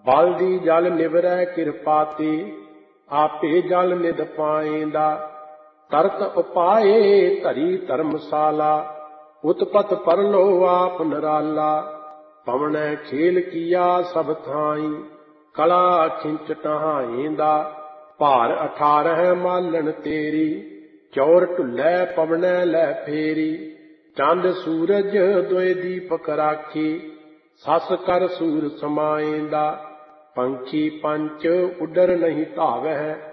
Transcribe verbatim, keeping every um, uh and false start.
ਬਲਦੀ ਜਲ ਨਿਵਰੈ ਕਿਰਪਾ ਤੇ, ਆਪੇ ਜਲ ਨਿਧ ਪਾਏਂਦਾ। ਤਰਤ ਉਪਾਏ ਧਰੀ ਧਰਮਸ਼ਾਲਾ, ਉਤਪਤ ਪਰਲੋ ਆਪ ਨਿਰਾਲਾ। ਪਵਣੈ ਖੇਲ ਕੀਆ ਸਭ ਥਾਈ, ਕਲਾ ਖਿੰਚ ਟਹਾਏਂਦਾ। ਭਾਰ ਅਠਾਰਹ ਮਾਲਣ ਤੇਰੀ, ਚੌਰ ਢੁੱਲੈ ਪਵਣੈ ਲੈ ਫੇਰੀ। ਚੰਦ ਸੂਰਜ ਦੋਇ ਦੀਪਕ ਰਾਖੀ, ਸੱਸ ਕਰ ਸੂਰ ਸਮਾਏਂਦਾ। ਪੰਛੀ ਪੰਚ ਉੱਡਰ ਨਹੀਂ ਧਾਵਹਿ,